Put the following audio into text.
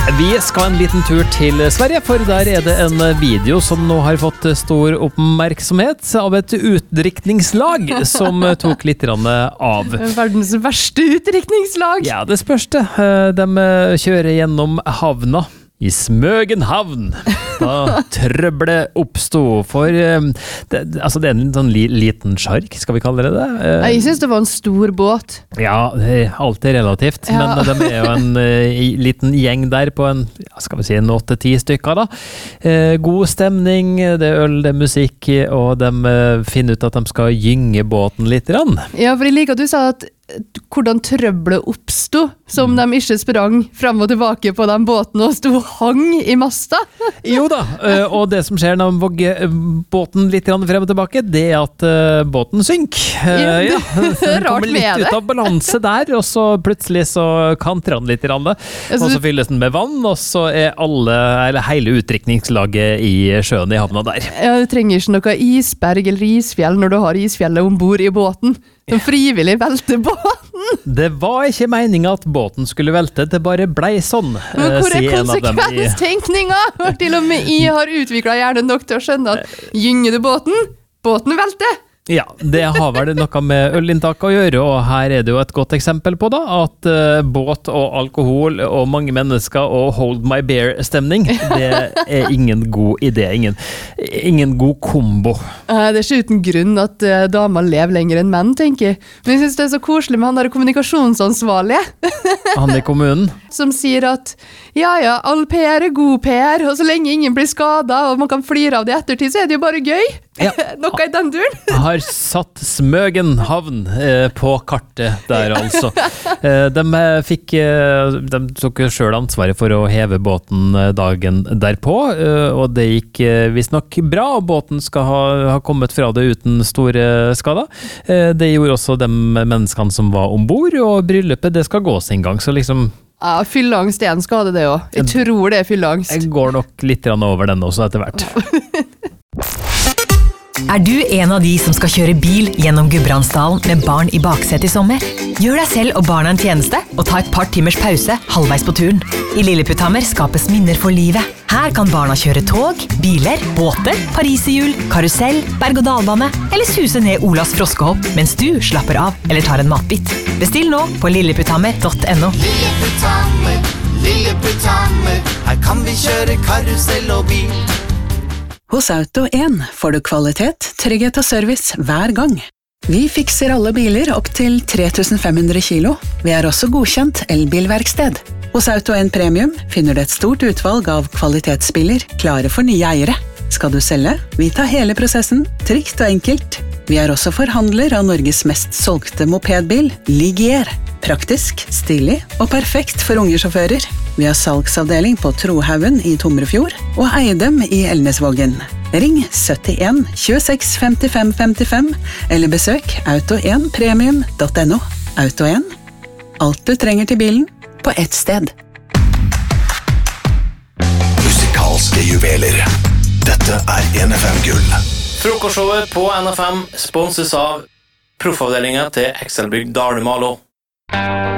Vi skal en liten tur til Sverige, for der det en video som nå har fått stor oppmerksomhet av et utdrikningslag som tok litt av. Verdens verste utdrikningslag. Ja, det spørs det. De kjører gjennom havna i Smøgen havn. Da trøbbelet oppstod, for det er en sånn liten sjark, skal vi kalle det? Jeg synes det var en stor båt. Ja, alt relativt, ja. Men de jo en liten gjeng der på en 8-10 stykker da. God stemning, det øl, det musikk, og de finner ut at de skal gynge båten litt. Ja, for jeg liker at du sa at hvordan trøbbelet oppstod, som de ikke sprang frem og tilbake på den båten og stod hang i masta. Jo da, og det som skjer når de vogger båten litt frem og tilbake, det at båten synker. Ja, den kommer litt ut av balanse der, og så plutselig så kantrer den litt, og så fylles den med vann, og så hele utdrikningslaget i sjøen i havna der. Ja, du trenger ikke noe isberg eller isfjell når du har isfjellet ombord i båten. Som frivillig velte båten. Det var ikke meningen at båten skulle velte, det bare ble sånn. Men hvor konsekvenstenkninga? Til og med jeg har utviklet hjernen nok til å skjønne at gynger du båten, båten velter. Ja, det har vel noe med ølinntak å gjøre, og her det jo et godt eksempel på da, at båt og alkohol og mange mennesker og hold my beer-stemning, det ingen god idé, ingen god kombo. Det ikke uten grunn at damer lever lenger enn menn, tenker jeg. Men jeg synes det så koselig med han der kommunikasjonsansvarlige. Han i kommunen. Som sier at, ja, all PR god PR, og så lenge ingen blir skadet, og man kan flire av det ettertid, så det jo bare gøy. Ja. Noe i den duren. Har satt Smøgen havn på kartet der, altså. De tok selv ansvaret for å heve båten dagen derpå, og det gikk visst nok bra, og båten skal ha kommet fra det uten store skader. Det gjorde også de menneskene som var ombord, og bryllupet det skal gå sin gang, så liksom... Ja, fylleangst en skade det også. Jeg tror det fylleangst. Jeg går nok litt over den også etter hvert. Du en av de som skal kjøre bil gjennom Gudbrandsdalen med barn i baksetet i sommer? Gjør deg selv og barna en tjeneste og ta et par timers pause halvveis på turen. I Lilleputthammer skapes minner for livet. Her kan barna kjøre tog, biler, båter, pariserhjul, karusell, berg-og-dalbane eller suse ned Olas froskehopp mens du slapper av eller tar en matbit. Bestill nå på lilleputthammer.no. Lilleputthammer, Lilleputthammer, her kan vi kjøre karusell og bil. Hos Auto1 får du kvalitet, trygghet og service hver gang. Vi fikser alle biler opp til 3500 kilo. Vi også godkjent elbilverksted. Hos Auto1 Premium finner du et stort utvalg av kvalitetsbiler klare for nye eiere. Skal du selge? Vi tar hele prosessen, trygt og enkelt. Vi også forhandler av Norges mest solgte mopedbil, Ligier. Praktisk, stilig og perfekt for unge sjåfører. Vi har salgsavdeling på Trohaugen i Tomrefjord og Eidem i Elnesvågen. Ring 71 26 55 55 eller besøk auto1premium.no. Auto1. Alt du trenger til bilen på ett sted. Musikalske juveler. Dette NFM Gull. Frokostshowet på NFM sponses av proffavdelingen til Excelbygg Dale Malo.